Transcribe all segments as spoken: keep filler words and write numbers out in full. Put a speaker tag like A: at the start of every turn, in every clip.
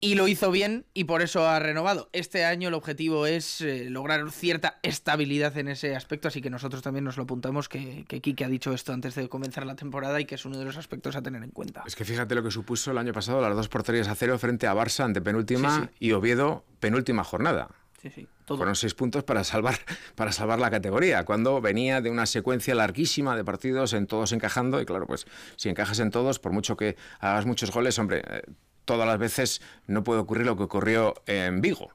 A: y lo hizo bien y por eso ha renovado. Este año el objetivo es eh, lograr cierta estabilidad en ese aspecto, así que nosotros también nos lo apuntamos, que, que Quique ha dicho esto antes de comenzar la temporada y que es uno de los aspectos a tener en cuenta.
B: Es que fíjate lo que supuso el año pasado las dos porterías a cero frente a Barça ante penúltima sí, sí. y Oviedo penúltima jornada.
A: Sí, sí, todo.
B: Fueron seis puntos para salvar, para salvar la categoría, cuando venía de una secuencia larguísima de partidos en todos encajando, y claro, pues si encajas en todos, por mucho que hagas muchos goles, hombre, eh, todas las veces no puede ocurrir lo que ocurrió en Vigo,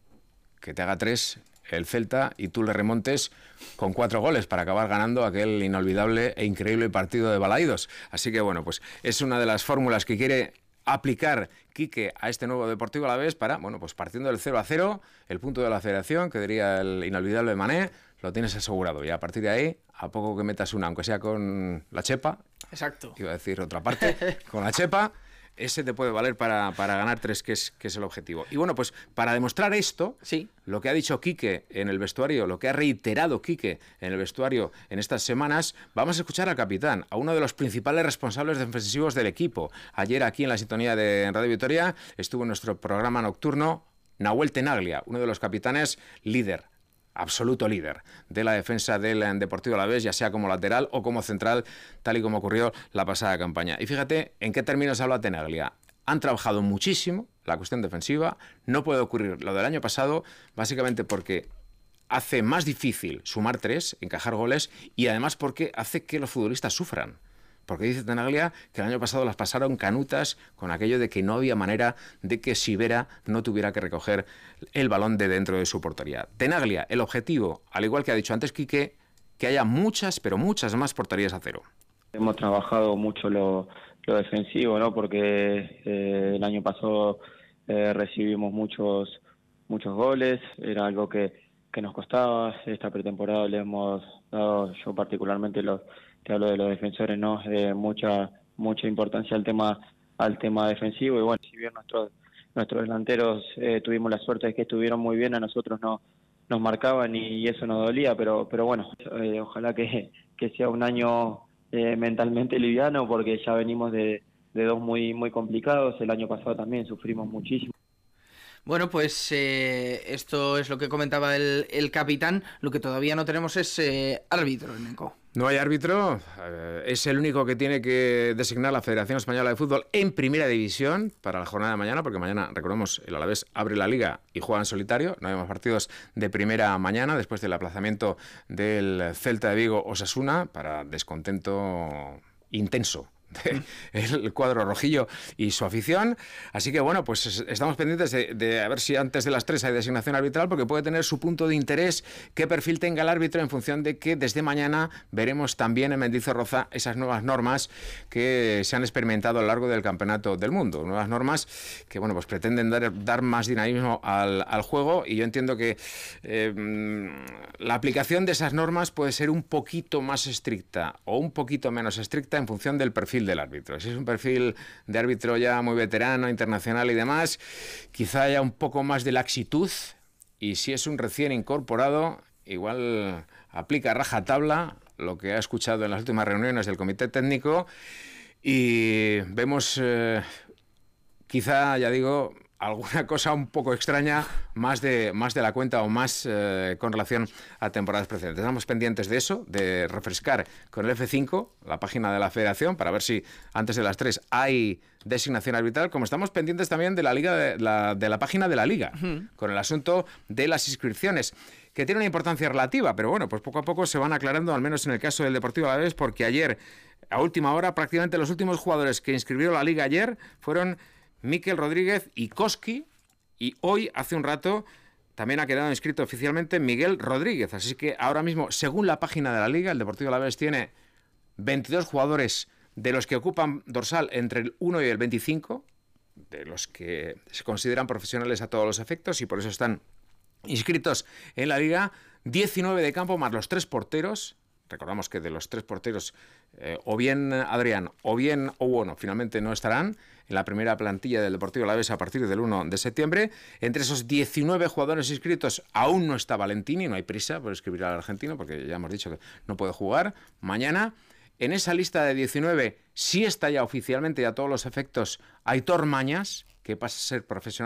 B: que te haga tres el Celta y tú le remontes con cuatro goles para acabar ganando aquel inolvidable e increíble partido de Balaídos. Así que bueno, pues es una de las fórmulas que quiere aplicar Quique a este nuevo Deportivo Alavés para, bueno, pues partiendo del cero a cero, el punto de la federación, que diría el inolvidable Mané, lo tienes asegurado. Y a partir de ahí, a poco que metas una, aunque sea con la chepa,
A: exacto,
B: iba a decir otra parte, con la chepa, ese te puede valer para, para ganar tres, que es, que es el objetivo. Y bueno, pues para demostrar esto,
A: sí.
B: lo que ha dicho Quique en el vestuario, lo que ha reiterado Quique en el vestuario en estas semanas, vamos a escuchar al capitán, a uno de los principales responsables defensivos del equipo. Ayer aquí en la sintonía de Radio Vitoria estuvo en nuestro programa nocturno Nahuel Tenaglia, uno de los capitanes líder, absoluto líder de la defensa del Deportivo Alavés, ya sea como lateral o como central, tal y como ocurrió la pasada campaña. Y fíjate en qué términos habla Tenaglia. Han trabajado muchísimo la cuestión defensiva, no puede ocurrir lo del año pasado, básicamente porque hace más difícil sumar tres, encajar goles, y además porque hace que los futbolistas sufran. Porque dice Tenaglia que el año pasado las pasaron canutas con aquello de que no había manera de que Sivera no tuviera que recoger el balón de dentro de su portería. Tenaglia, el objetivo, al igual que ha dicho antes Quique, que haya muchas, pero muchas más porterías a cero.
C: Hemos trabajado mucho lo, lo defensivo, ¿no? Porque eh, el año pasado eh, recibimos muchos muchos goles, era algo que, que nos costaba. Esta pretemporada le hemos dado, yo particularmente los te hablo de los defensores, ¿no? De mucha mucha importancia al tema al tema defensivo. Y bueno, si bien nuestros nuestros delanteros eh, tuvimos la suerte de que estuvieron muy bien, a nosotros no nos marcaban y, y eso nos dolía, pero pero bueno, eh, ojalá que, que sea un año eh, mentalmente liviano, porque ya venimos de, de dos muy muy complicados. El año pasado también sufrimos muchísimo.
A: Bueno, pues eh, esto es lo que comentaba el, el capitán. Lo que todavía no tenemos es eh, árbitro, Neco.
B: No hay árbitro, eh, es el único que tiene que designar la Federación Española de Fútbol en Primera División para la jornada de mañana, porque mañana, recordemos, el Alavés abre la Liga y juega en solitario. No hay más partidos de primera mañana después del aplazamiento del Celta de Vigo Osasuna, para descontento intenso el cuadro rojillo y su afición. Así que bueno, pues estamos pendientes de, de a ver si antes de las tres hay designación arbitral, porque puede tener su punto de interés qué perfil tenga el árbitro, en función de que desde mañana veremos también en Mendizorroza esas nuevas normas que se han experimentado a lo largo del Campeonato del Mundo, nuevas normas que bueno, pues pretenden dar, dar más dinamismo al, al juego, y yo entiendo que eh, la aplicación de esas normas puede ser un poquito más estricta o un poquito menos estricta en función del perfil del árbitro. Si es un perfil de árbitro ya muy veterano, internacional y demás, quizá haya un poco más de laxitud, y si es un recién incorporado, igual aplica rajatabla lo que ha escuchado en las últimas reuniones del comité técnico, y vemos eh, quizá, ya digo, alguna cosa un poco extraña, más de, más de la cuenta, o más eh, con relación a temporadas precedentes. Estamos pendientes de eso, de refrescar con el F cinco, la página de la Federación, para ver si antes de las tres hay designación arbitral, como estamos pendientes también de la liga de la, de la página de la Liga, uh-huh. con el asunto de las inscripciones, que tiene una importancia relativa, pero bueno, pues poco a poco se van aclarando, al menos en el caso del Deportivo Alavés, porque ayer, a última hora, prácticamente los últimos jugadores que inscribieron la Liga ayer fueron Mikel Rodríguez y Koski, y hoy, hace un rato, también ha quedado inscrito oficialmente Miguel Rodríguez. Así que ahora mismo, según la página de la Liga, el Deportivo Alavés tiene veintidós jugadores, de los que ocupan dorsal entre el uno y el veinticinco, de los que se consideran profesionales a todos los efectos, y por eso están inscritos en la Liga. diecinueve de campo, más los tres porteros. Recordamos que de los tres porteros, eh, o bien Adrián o bien Owono finalmente no estarán en la primera plantilla del Deportivo Alavés a partir del uno de septiembre. Entre esos diecinueve jugadores inscritos aún no está Valentini, no hay prisa por escribir al argentino, porque ya hemos dicho que no puede jugar mañana. En esa lista de diecinueve sí está ya oficialmente, y a todos los efectos, Aitor Mañas, que pasa a ser profesional